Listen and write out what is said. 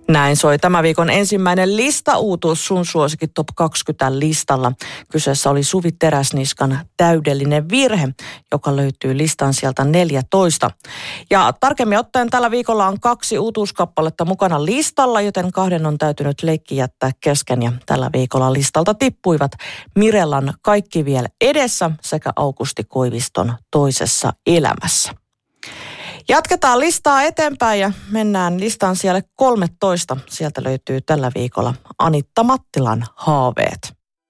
Näin soi tämän viikon ensimmäinen listauutuus sun suosikin Top 20 listalla. Kyseessä oli Suvi Teräsniskan Täydellinen virhe, joka löytyy listan sieltä 14. Ja tarkemmin ottaen tällä viikolla on 2 uutuuskappaletta mukana listalla, joten 2 on täytynyt leikki jättää kesken. Ja tällä viikolla listalta tippuivat Mirellan Kaikki vielä edessä sekä Aukusti Koiviston Toisessa elämässä. Jatketaan listaa eteenpäin ja mennään listan siellä 13. Sieltä löytyy tällä viikolla Anitta Mattilan Haaveet.